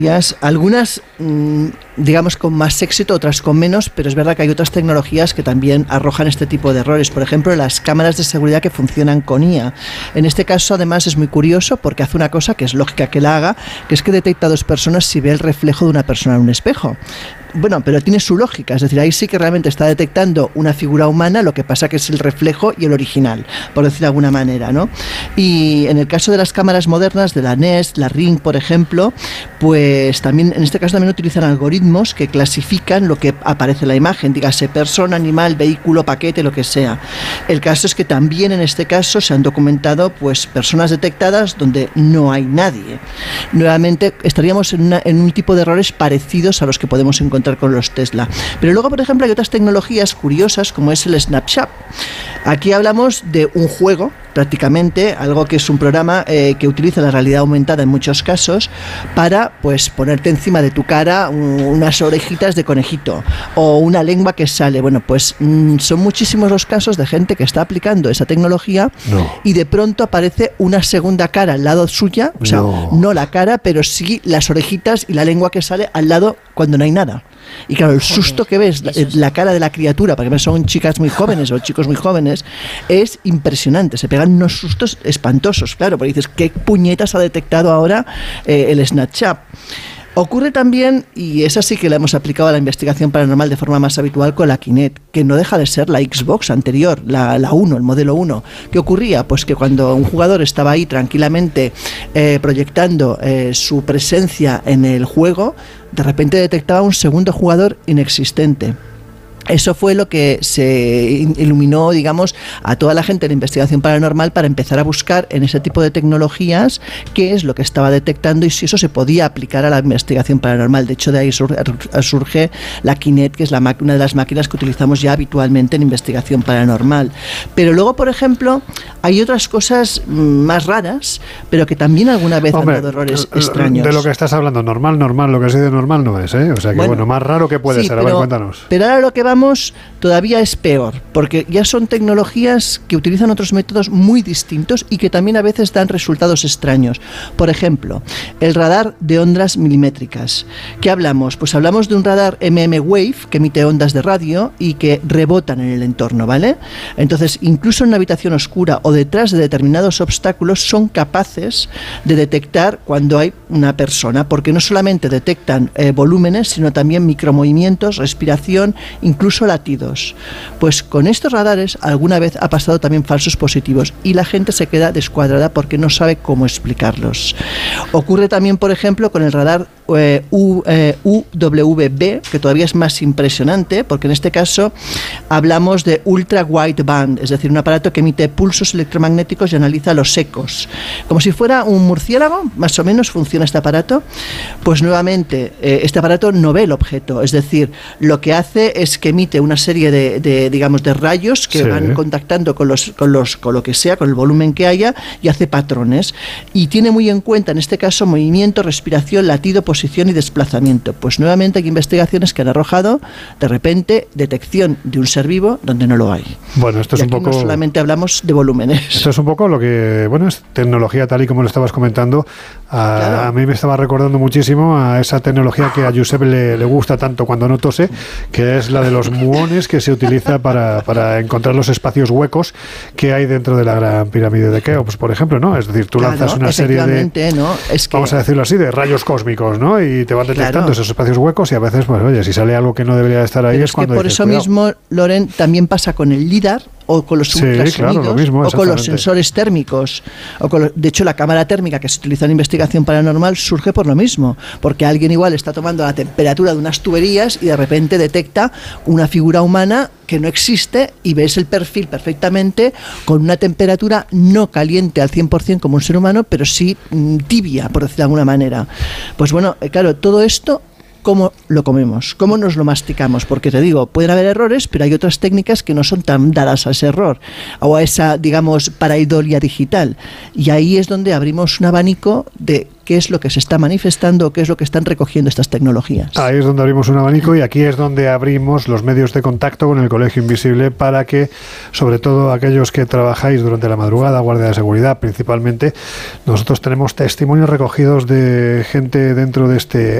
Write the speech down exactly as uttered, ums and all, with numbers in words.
Algunas, digamos, con más éxito, otras con menos, pero es verdad que hay otras tecnologías que también arrojan este tipo de errores. Por ejemplo, las cámaras de seguridad que funcionan con I A. En este caso, además, es muy curioso porque hace una cosa que es lógica que la haga, que es que detecta a dos personas si ve el reflejo de una persona en un espejo. Bueno, pero tiene su lógica, es decir, ahí sí que realmente está detectando una figura humana, lo que pasa que es el reflejo y el original, por decir de alguna manera, ¿no? Y en el caso de las cámaras modernas, de la Nest, la Ring, por ejemplo, pues también, en este caso también utilizan algoritmos que clasifican lo que aparece en la imagen, dígase persona, animal, vehículo, paquete, lo que sea. El caso es que también en este caso se han documentado pues personas detectadas donde no hay nadie. Nuevamente estaríamos en, una, en un tipo de errores parecidos a los que podemos encontrar con los Tesla. Pero luego, por ejemplo, hay otras tecnologías curiosas como es el Snapchat. Aquí hablamos de un juego, prácticamente, algo que es un programa eh, que utiliza la realidad aumentada en muchos casos para pues ponerte encima de tu cara un, unas orejitas de conejito o una lengua que sale. Bueno, pues mmm, son muchísimos los casos de gente que está aplicando esa tecnología no. y de pronto aparece una segunda cara al lado suya, o sea, no. no la cara, pero sí las orejitas y la lengua que sale al lado cuando no hay nada. Y claro, el susto que ves, la, la cara de la criatura, porque son chicas muy jóvenes o chicos muy jóvenes, es impresionante. Se pegan unos sustos espantosos, claro, porque dices, ¿qué puñetas ha detectado ahora eh, el Snapchat? Ocurre también, y esa sí que la hemos aplicado a la investigación paranormal de forma más habitual con la Kinect, que no deja de ser la Xbox anterior, la, la uno, el modelo uno. ¿Qué ocurría? Pues que cuando un jugador estaba ahí tranquilamente eh, proyectando eh, su presencia en el juego, de repente detectaba un segundo jugador inexistente. Eso fue lo que se iluminó, digamos, a toda la gente de la investigación paranormal para empezar a buscar en ese tipo de tecnologías qué es lo que estaba detectando y si eso se podía aplicar a la investigación paranormal. De hecho, de ahí surge, surge la Kinect, que es la una de las máquinas que utilizamos ya habitualmente en investigación paranormal. Pero luego, por ejemplo, hay otras cosas más raras, pero que también alguna vez Hombre, han dado errores extraños. De lo que estás hablando, normal, normal, lo que ha sido normal no es, ¿eh? O sea que, bueno, bueno más raro que puede sí, ser. Pero, a ver, cuéntanos. Pero ahora lo que va todavía es peor, porque ya son tecnologías que utilizan otros métodos muy distintos y que también a veces dan resultados extraños. Por ejemplo, el radar de ondas milimétricas. ¿Qué hablamos? Pues hablamos de un radar M M Wave que emite ondas de radio y que rebotan en el entorno, ¿vale? Entonces, incluso en una habitación oscura o detrás de determinados obstáculos son capaces de detectar cuando hay una persona, porque no solamente detectan eh, volúmenes, sino también micromovimientos, respiración, incluso latidos. Pues con estos radares alguna vez ha pasado también falsos positivos y la gente se queda descuadrada porque no sabe cómo explicarlos. Ocurre también, por ejemplo, con el radar eh, U, eh, U W B, que todavía es más impresionante, porque en este caso hablamos de ultra wideband, es decir, un aparato que emite pulsos electromagnéticos y analiza los ecos. Como si fuera un murciélago, más o menos funciona este aparato. Pues nuevamente, eh, este aparato no ve el objeto, es decir, lo que hace es que emite una serie de, de digamos, de rayos que sí. van contactando con los, con los, con lo que sea, con el volumen que haya, y hace patrones. Y tiene muy en cuenta, en este caso, movimiento, respiración, latido, posición y desplazamiento. Pues nuevamente hay investigaciones que han arrojado, de repente, detección de un ser vivo donde no lo hay. Bueno, esto es y un aquí poco... no solamente hablamos de volúmenes. Esto es un poco lo que, bueno, es tecnología tal y como lo estabas comentando. A, claro. a mí me estaba recordando muchísimo a esa tecnología que a Josep le, le gusta tanto cuando no tose, que es la de los muones que se utiliza para, para encontrar los espacios huecos que hay dentro de la Gran Pirámide de Keops, por ejemplo, ¿no? Es decir, tú claro, lanzas una serie de, ¿no? es que, vamos a decirlo así, de rayos cósmicos, ¿no? Y te van detectando claro. esos espacios huecos y a veces, pues oye, si sale algo que no debería estar ahí, Pero es, es cuando que por dices, eso cuidado. mismo, Loren, también pasa con el LIDAR o con los sí, ultrasonidos claro, lo mismo, o con los sensores térmicos. O con lo, de hecho, la cámara térmica que se utiliza en investigación paranormal surge por lo mismo, porque alguien igual está tomando la temperatura de unas tuberías y de repente detecta una figura humana que no existe y ves el perfil perfectamente con una temperatura no caliente al cien por ciento como un ser humano, pero sí tibia, por decirlo de alguna manera. Pues bueno, claro, todo esto, ¿cómo lo comemos? ¿Cómo nos lo masticamos? Porque te digo, pueden haber errores, pero hay otras técnicas que no son tan dadas a ese error o a esa, digamos, pareidolia digital. Y ahí es donde abrimos un abanico de qué es lo que se está manifestando, qué es lo que están recogiendo estas tecnologías. Ahí es donde abrimos un abanico y aquí es donde abrimos los medios de contacto con el Colegio Invisible para que, sobre todo aquellos que trabajáis durante la madrugada, guardia de seguridad principalmente, nosotros tenemos testimonios recogidos de gente dentro de este